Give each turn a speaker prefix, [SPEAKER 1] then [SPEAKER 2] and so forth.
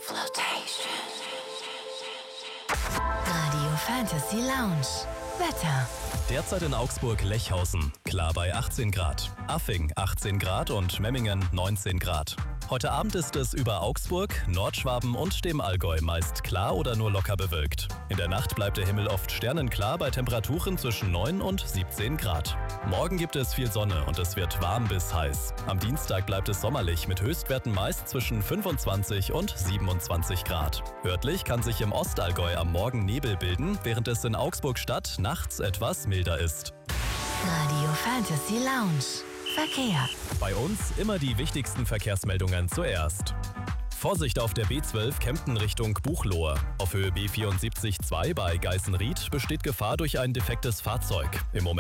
[SPEAKER 1] Flotation. Radio Fantasy Lounge. Wetter.
[SPEAKER 2] Derzeit in Augsburg-Lechhausen, klar bei 18 Grad. Affing 18 Grad und Memmingen 19 Grad. Heute Abend ist es über Augsburg, Nordschwaben und dem Allgäu meist klar oder nur locker bewölkt. In der Nacht bleibt der Himmel oft sternenklar bei Temperaturen zwischen 9 und 17 Grad. Morgen gibt es viel Sonne und es wird warm bis heiß. Am Dienstag bleibt es sommerlich mit Höchstwerten meist zwischen 25 und 27 Grad. Örtlich kann sich im Ostallgäu am Morgen Nebel bilden, während es in Augsburg-Stadt nachts etwas milder ist.
[SPEAKER 1] Radio Fantasy Lounge. Verkehr.
[SPEAKER 2] Bei uns immer die wichtigsten Verkehrsmeldungen zuerst. Vorsicht auf der B12 Kempten Richtung Buchloe. Auf Höhe B74-2 bei Geißenried besteht Gefahr durch ein defektes Fahrzeug. Im Moment